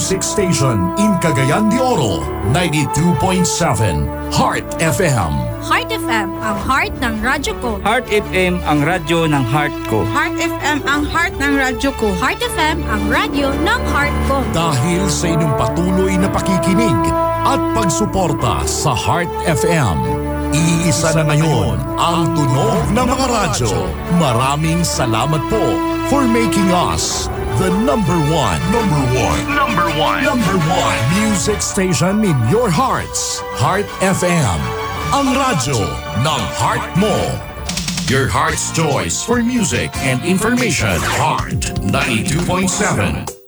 music station in Cagayan de Oro, 92.7 Heart FM. Heart FM, ang heart ng radyo ko. Heart FM, ang radyo ng heart ko. Heart FM, ang heart ng radyo ko. Heart FM, ang radyo ng heart ko. Dahil sa inyong patuloy na pakikinig at pagsuporta sa Heart FM, iisa na ngayon ang tunog ng mga radyo. Maraming salamat po for making us the number one music station in your hearts. Heart FM, ang radyo ng heart mo. Your heart's choice for music and information. Heart 92.7.